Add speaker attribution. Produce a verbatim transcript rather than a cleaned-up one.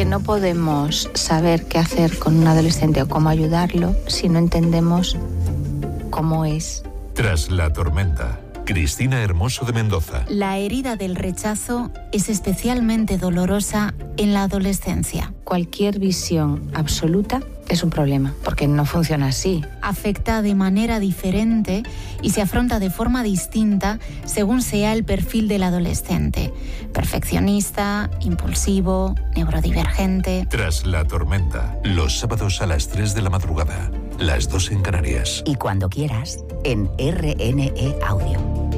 Speaker 1: no podemos saber qué hacer con un adolescente o cómo ayudarlo si no entendemos cómo es.
Speaker 2: Tras la tormenta, Cristina Hermoso de Mendoza.
Speaker 3: La herida del rechazo es especialmente dolorosa en la adolescencia.
Speaker 1: Cualquier visión absoluta es un problema, porque no funciona así.
Speaker 3: Afecta de manera diferente y se afronta de forma distinta según sea el perfil del adolescente. Perfeccionista, impulsivo, neurodivergente.
Speaker 2: Tras la tormenta, los sábados a las tres de la madrugada, las dos en Canarias.
Speaker 4: Y cuando quieras, en R N E Audio.